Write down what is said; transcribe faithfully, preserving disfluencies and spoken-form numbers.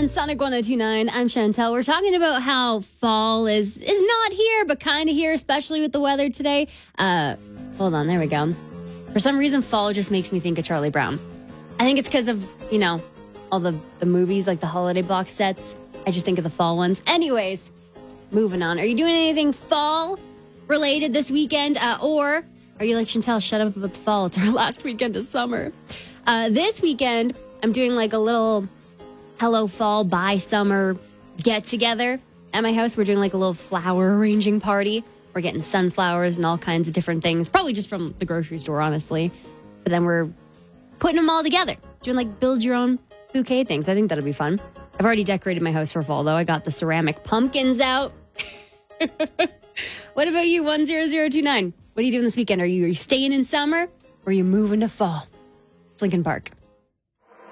on Sonic one oh two point nine. I'm Chantel. We're talking about how fall is is not here, but kind of here, especially with the weather today. Uh, hold on, there we go. For some reason, fall just makes me think of Charlie Brown. I think it's because of, you know, all the, the movies, like the holiday box sets. I just think of the fall ones. Anyways, moving on. Are you doing anything fall related this weekend? Uh, or are you like, Chantel, shut up about the fall. It's our last weekend of summer. Uh, this weekend, I'm doing like a little hello fall, bye summer get together at my house. We're doing like a little flower arranging party. We're getting sunflowers and all kinds of different things, probably just from the grocery store, honestly. But then we're putting them all together, doing like build your own bouquet things. I think that'll be fun. I've already decorated my house for fall, though. I got the ceramic pumpkins out. What about you, one zero zero two nine? What are you doing this weekend? Are you, are you staying in summer or are you moving to fall? It's Lincoln Park.